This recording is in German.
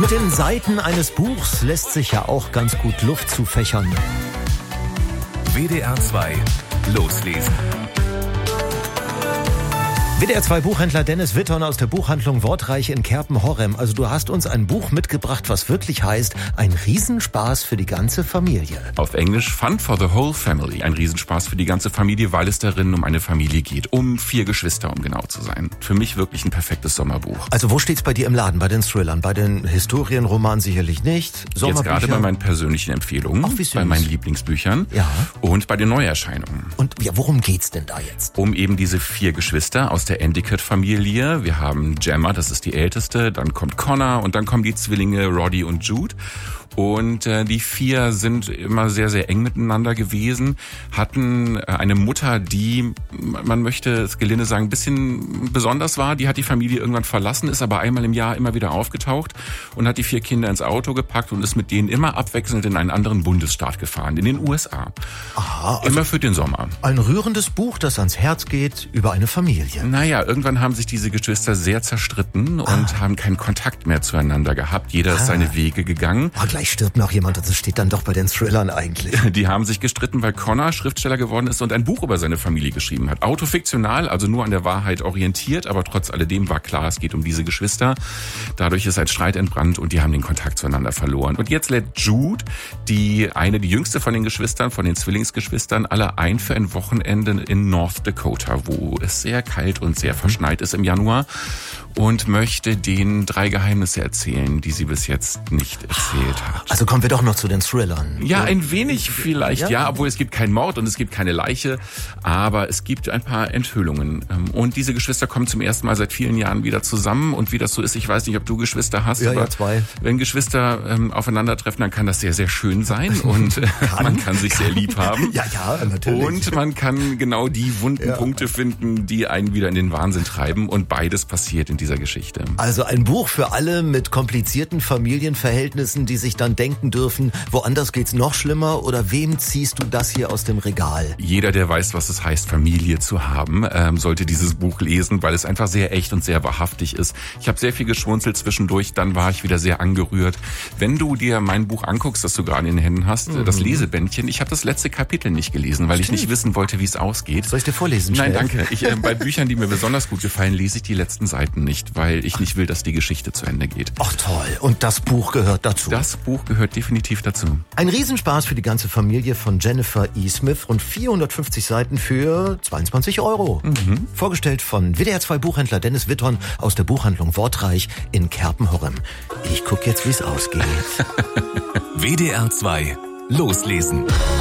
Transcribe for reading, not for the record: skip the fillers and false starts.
Mit den Seiten eines Buchs lässt sich ja auch ganz gut Luft zufächern. WDR 2 loslesen. WDR 2 Buchhändler Dennis Witton aus der Buchhandlung Wortreich in Kerpen-Horrem. Also du hast uns ein Buch mitgebracht, was wirklich heißt, ein Riesenspaß für die ganze Familie. Auf Englisch Fun for the Whole Family. Ein Riesenspaß für die ganze Familie, weil es darin um eine Familie geht. Um 4 Geschwister, um genau zu sein. Für mich wirklich ein perfektes Sommerbuch. Also wo steht's bei dir im Laden? Bei den Thrillern? Bei den Historienromanen sicherlich nicht? Jetzt gerade bei meinen persönlichen Empfehlungen. Ach, wie süß. Bei meinen Lieblingsbüchern. Ja. Und bei den Neuerscheinungen. Und ja, worum geht's denn da jetzt? Um eben diese 4 Geschwister aus der Endicott-Familie. Wir haben Gemma, das ist die älteste, dann kommt Connor und dann kommen die Zwillinge Roddy und Jude. Und die 4 sind immer sehr, sehr eng miteinander gewesen, hatten eine Mutter, die, man möchte es gelinde sagen, ein bisschen besonders war. Die hat die Familie irgendwann verlassen, ist aber einmal im Jahr immer wieder aufgetaucht und hat die 4 Kinder ins Auto gepackt und ist mit denen immer abwechselnd in einen anderen Bundesstaat gefahren, in den USA. Aha, also immer für den Sommer. Ein rührendes Buch, das ans Herz geht über eine Familie. Naja, irgendwann haben sich diese Geschwister sehr zerstritten und haben keinen Kontakt mehr zueinander gehabt. Jeder ist seine Wege gegangen. Gleich stirbt noch jemand, das steht dann doch bei den Thrillern eigentlich. Die haben sich gestritten, weil Connor Schriftsteller geworden ist und ein Buch über seine Familie geschrieben hat. Autofiktional, also nur an der Wahrheit orientiert, aber trotz alledem war klar, es geht um diese Geschwister. Dadurch ist ein Streit entbrannt und die haben den Kontakt zueinander verloren. Und jetzt lädt Jude, die jüngste von den Geschwistern, von den Zwillingsgeschwistern, alle ein für ein Wochenende in North Dakota, wo es sehr kalt und sehr verschneit ist im Januar und möchte denen 3 Geheimnisse erzählen, die sie bis jetzt nicht erzählt hat. Also kommen wir doch noch zu den Thrillern. Ja, ein wenig vielleicht, ja, obwohl es gibt keinen Mord und es gibt keine Leiche, aber es gibt ein paar Enthüllungen. Und diese Geschwister kommen zum ersten Mal seit vielen Jahren wieder zusammen und wie das so ist, ich weiß nicht, ob du Geschwister hast, aber 2. Wenn Geschwister aufeinandertreffen, dann kann das sehr, sehr schön sein und man kann sich sehr lieb haben. Ja, natürlich. Und man kann genau die wunden Punkte finden, die einen wieder in den Wahnsinn treiben und beides passiert in dieser Geschichte. Also ein Buch für alle mit komplizierten Familienverhältnissen, die sich dann denken dürfen, woanders geht's noch schlimmer, oder wem ziehst du das hier aus dem Regal? Jeder, der weiß, was es heißt, Familie zu haben, sollte dieses Buch lesen, weil es einfach sehr echt und sehr wahrhaftig ist. Ich habe sehr viel geschmunzelt zwischendurch, dann war ich wieder sehr angerührt. Wenn du dir mein Buch anguckst, das du gerade in den Händen hast, das Lesebändchen, ich habe das letzte Kapitel nicht gelesen, weil ich nicht wissen wollte, wie es ausgeht. Soll ich dir vorlesen? Nein, schnell? danke. Bei Büchern, die mir besonders gut gefallen, lese ich die letzten Seiten nicht, weil ich nicht will, dass die Geschichte zu Ende geht. Ach toll, und das Buch gehört dazu? Das Buch gehört definitiv dazu. Ein Riesenspaß für die ganze Familie von Jennifer E. Smith, rund 450 Seiten für 22 €. Vorgestellt von WDR 2 Buchhändler Dennis Witton aus der Buchhandlung Wortreich in Kerpen-Horrem. Ich guck jetzt, wie es ausgeht. WDR 2 loslesen.